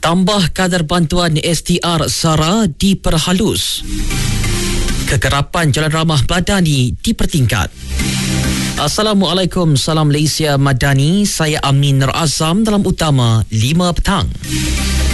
Tambah kadar bantuan STR SARA diperhalus. Kekerapan Jalan Ramah Meladani dipertingkat. Assalamualaikum, salam Malaysia Madani. Saya Amin Nur Azam dalam Utama 5 petang.